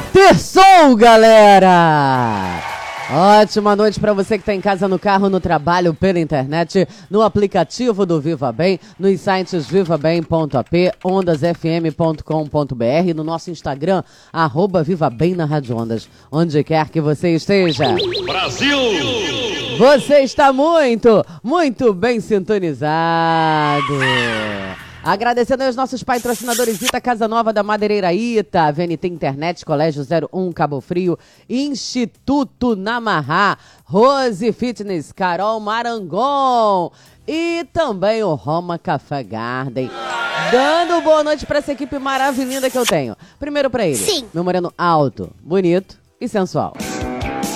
Terçou, galera! Ótima noite para você que está em casa, no carro, no trabalho, pela internet, no aplicativo do Viva Bem, nos sites vivabem.ap, ondasfm.com.br, no nosso Instagram, @Viva Bem na Rádio Ondas, onde quer que você esteja. Brasil! Você está muito, muito bem sintonizado. Agradecendo aos nossos patrocinadores: Ita Casa Nova da Madeireira Ita, VNT Internet, Colégio 01 Cabo Frio, Instituto Namarrá, Rose Fitness, Carol Marangon e também o Roma Café Garden. Dando boa noite para essa equipe maravilhosa que eu tenho. Primeiro para ele, Sim. meu moreno alto, bonito e sensual.